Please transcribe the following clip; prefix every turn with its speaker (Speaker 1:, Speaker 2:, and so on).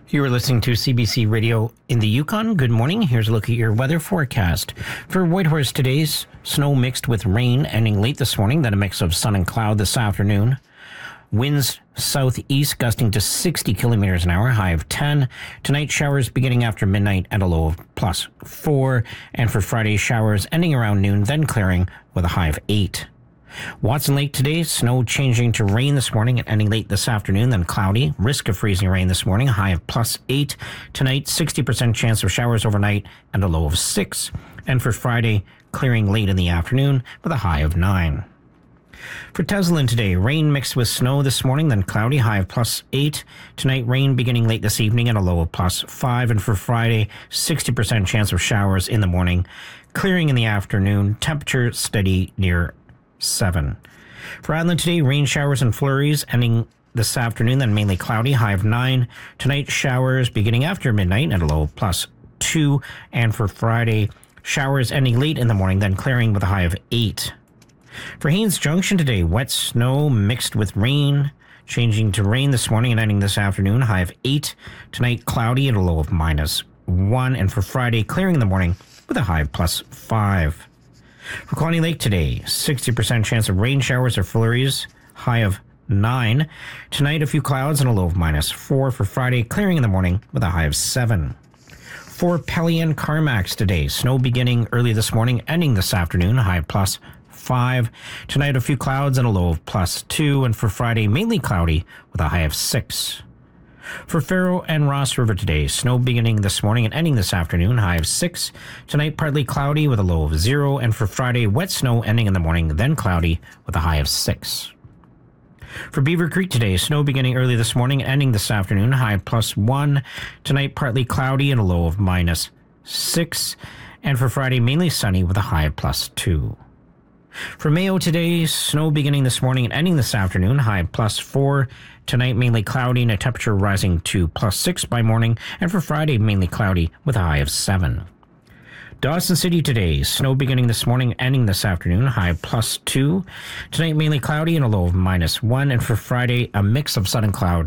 Speaker 1: You are listening to CBC Radio in the Yukon. Good morning. Here's a look at your weather forecast. For Whitehorse, today's snow mixed with rain ending late this morning, then a mix of sun and cloud this afternoon. Winds southeast gusting to 60 kilometers an hour, high of 10. Tonight, showers beginning after midnight at a low of +4. And for Friday, showers ending around noon, then clearing with a high of 8. Watson Lake today, snow changing to rain this morning and ending late this afternoon, then cloudy. Risk of freezing rain this morning, high of +8. Tonight, 60% chance of showers overnight and a low of 6. And for Friday, clearing late in the afternoon with a high of 9. For Teslin today, rain mixed with snow this morning, then cloudy, high of +8. Tonight, rain beginning late this evening and a low of +5. And for Friday, 60% chance of showers in the morning, clearing in the afternoon, temperature steady near 7. For Adelaide today, rain showers and flurries ending this afternoon, then mainly cloudy, high of 9. Tonight, showers beginning after midnight at a low of +2. And for Friday, showers ending late in the morning, then clearing with a high of 8. For Haines Junction today, wet snow mixed with rain, changing to rain this morning and ending this afternoon, high of 8. Tonight, cloudy at a low of -1. And for Friday, clearing in the morning with a high of +5. For Quaney Lake today, 60% chance of rain showers or flurries, high of 9. Tonight, a few clouds and a low of -4. For Friday, clearing in the morning with a high of 7. For Pelly Carmax today, snow beginning early this morning, ending this afternoon, high of +5. Tonight, a few clouds and a low of +2. And for Friday, mainly cloudy with a high of 6. For Faro and Ross River today, snow beginning this morning and ending this afternoon, high of 6. Tonight, partly cloudy with a low of 0. And for Friday, wet snow ending in the morning, then cloudy with a high of 6. For Beaver Creek today, snow beginning early this morning and ending this afternoon, high of +1. Tonight, partly cloudy and a low of -6. And for Friday, mainly sunny with a high of +2. For Mayo today, snow beginning this morning and ending this afternoon, high of +4. Tonight, mainly cloudy and a temperature rising to +6 by morning. And for Friday, mainly cloudy with a high of 7. Dawson City today, snow beginning this morning, ending this afternoon, high of +2. Tonight, mainly cloudy and a low of -1. And for Friday, a mix of sun and cloud